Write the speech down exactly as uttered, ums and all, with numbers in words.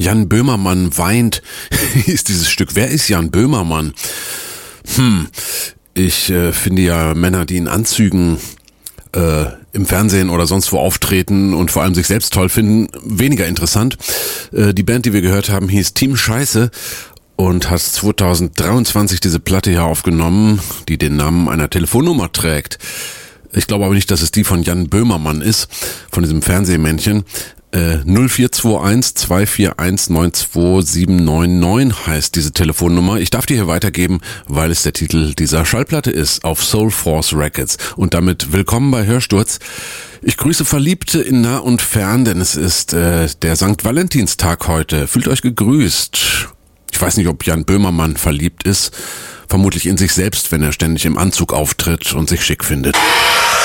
Jan Böhmermann weint, ist dieses Stück. Wer ist Jan Böhmermann? Hm, ich äh, finde ja Männer, die in Anzügen äh, im Fernsehen oder sonst wo auftreten und vor allem sich selbst toll finden, weniger interessant. Äh, die Band, die wir gehört haben, hieß Team Scheiße und hat zwanzig dreiundzwanzig diese Platte hier aufgenommen, die den Namen einer Telefonnummer trägt. Ich glaube aber nicht, dass es die von Jan Böhmermann ist, von diesem Fernsehmännchen. Äh, null vier zwei eins zwei vier eins neun zwei sieben neun neun heißt diese Telefonnummer. Ich darf die hier weitergeben, weil es der Titel dieser Schallplatte ist, auf Soul Force Records. Und damit willkommen bei Hörsturz. Ich grüße Verliebte in nah und fern, denn es ist äh, der Sankt Valentinstag heute. Fühlt euch gegrüßt. Ich weiß nicht, ob Jan Böhmermann verliebt ist. Vermutlich in sich selbst, wenn er ständig im Anzug auftritt und sich schick findet.